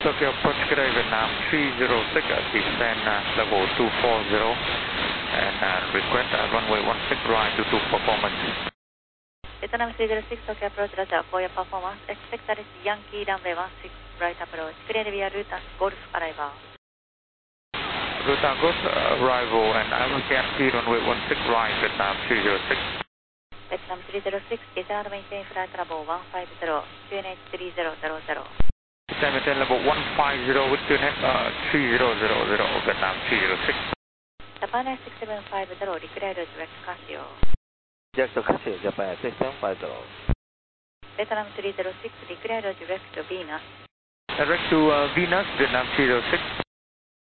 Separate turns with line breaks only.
Tokyo approach Vietnam 306, descend level 240 and request runway 16 right to performance.
Vietnam 306 Tokyo approach, Roger, for your performance. Expected is Yankee runway 16 right approach. Clear via route and Golf arrival.
Route and Golf arrival and Yankee runway 16 right, Vietnam 306.
Vietnam 306, descend maintain flight level 150, QNH 3000.
Maintain level 150 with QNH 3000, Vietnam 306.
Japan 6750, declare direct Casio.
Direct Casio, Japan 6750.
Vietnam 306, declare direct Venus.
Direct to Venus, Vietnam 306.